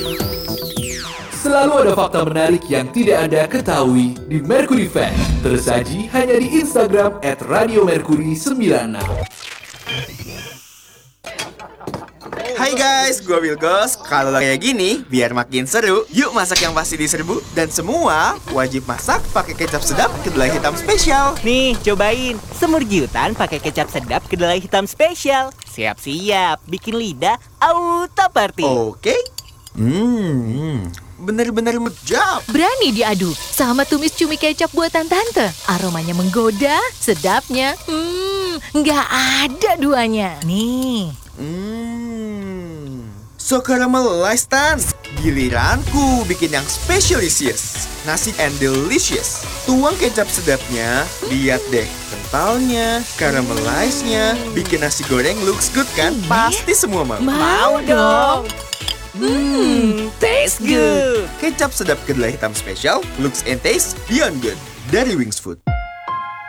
Selalu ada fakta menarik yang tidak Anda ketahui di Mercury Fact. Tersaji hanya di Instagram @radiomercury96. Hai guys, gue Wilgos. Kalau kayak gini, biar makin seru, yuk masak yang pasti diserbu. Dan semua wajib masak pakai kecap sedap kedelai hitam spesial. Nih, cobain. Semur giutan pakai kecap sedap kedelai hitam spesial. Siap-siap, bikin lidah auto party. Oke. Bener-bener mejap. Berani diadu sama tumis cumi kecap buatan tante. Aromanya menggoda, sedapnya. Nggak ada duanya. Nih, So caramelized Tan. Giliranku bikin yang specialicious. Nasi and delicious. Tuang kecap sedapnya. Lihat deh, kentalnya, caramelized-nya. Bikin nasi goreng looks good kan? Pasti semua mau. Mau dong. taste good. Kecap sedap kedelai hitam spesial, looks and taste beyond good. Dari Wings Food.